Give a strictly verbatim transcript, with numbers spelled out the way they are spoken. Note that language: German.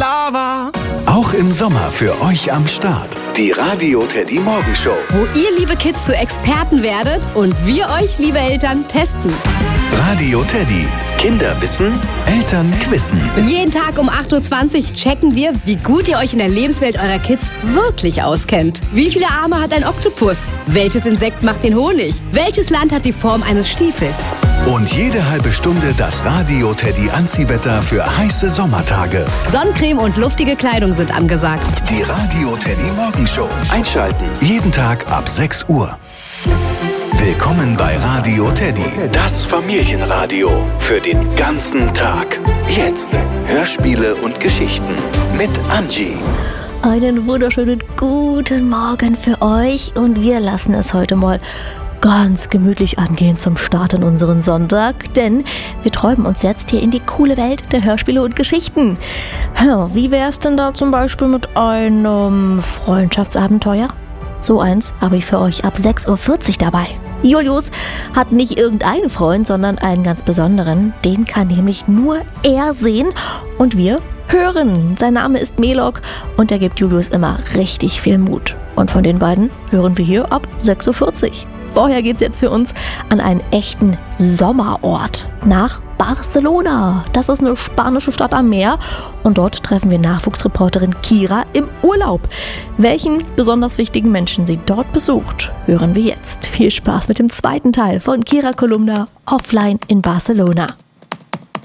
Lava. Auch im Sommer für euch am Start. Die Radio Teddy Morgenshow. Wo ihr, liebe Kids, zu Experten werdet und wir euch, liebe Eltern, testen. Radio Teddy. Kinder wissen, Eltern quizzen. Jeden Tag um acht Uhr zwanzig checken wir, wie gut ihr euch in der Lebenswelt eurer Kids wirklich auskennt. Wie viele Arme hat ein Oktopus? Welches Insekt macht den Honig? Welches Land hat die Form eines Stiefels? Und jede halbe Stunde das Radio Teddy Anziehwetter für heiße Sommertage. Sonnencreme und luftige Kleidung sind angesagt. Die Radio Teddy Morgenshow. Einschalten. Jeden Tag ab sechs Uhr. Willkommen bei Radio Teddy, das Familienradio für den ganzen Tag. Jetzt Hörspiele und Geschichten mit Angie. Einen wunderschönen guten Morgen für euch und wir lassen es heute mal ganz gemütlich angehen zum Start in unseren Sonntag, denn wir träumen uns jetzt hier in die coole Welt der Hörspiele und Geschichten. Wie wär's denn da zum Beispiel mit einem Freundschaftsabenteuer? So eins habe ich für euch ab sechs Uhr vierzig dabei. Julius hat nicht irgendeinen Freund, sondern einen ganz besonderen. Den kann nämlich nur er sehen und wir hören. Sein Name ist Melok und er gibt Julius immer richtig viel Mut. Und von den beiden hören wir hier ab sechs Uhr vierzig. Vorher geht's jetzt für uns an einen echten Sommerort, nach Barcelona. Das ist eine spanische Stadt am Meer und dort treffen wir Nachwuchsreporterin Kira im Urlaub. Welchen besonders wichtigen Menschen sie dort besucht, hören wir jetzt. Viel Spaß mit dem zweiten Teil von Kira Kolumna Offline in Barcelona.